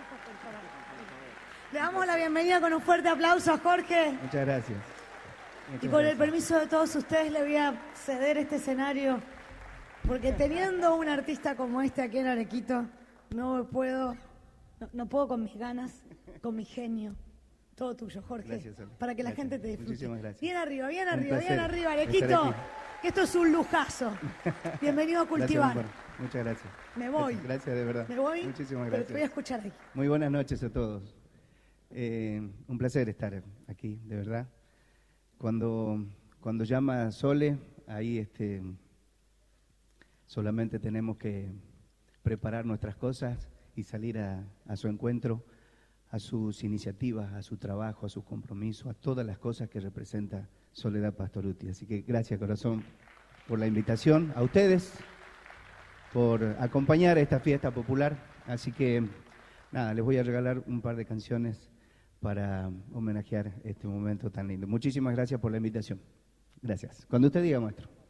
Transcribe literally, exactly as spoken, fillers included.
Le damos la bienvenida con un fuerte aplauso a Jorge. Muchas gracias. Muchas Y con gracias. el permiso de todos ustedes le voy a ceder este escenario, porque teniendo un artista como este aquí en Arequito, no puedo, no, no puedo con mis ganas, con mi genio. Todo tuyo, Jorge. Gracias, Ale. Para que la Gracias. gente te disfrute. Muchísimas gracias. Bien arriba, bien Un arriba, placer bien arriba, estar Arequito. aquí. Que esto es un lujazo. Bienvenido a Cultivar. Gracias, amor. Muchas gracias. Me voy. Gracias, de verdad. Me voy. Muchísimas Pero gracias. te voy a escuchar ahí. Muy buenas noches a todos. Eh, un placer estar aquí, de verdad. Cuando, cuando llama Sole, ahí este, solamente tenemos que preparar nuestras cosas y salir a, a su encuentro, a sus iniciativas, a su trabajo, a sus compromisos, a todas las cosas que representa Soledad Pastorutti. Así que gracias, corazón, por la invitación, a ustedes, por acompañar a esta fiesta popular. Así que, nada, les voy a regalar un par de canciones para homenajear este momento tan lindo. Muchísimas gracias por la invitación. Gracias. Cuando usted diga, maestro.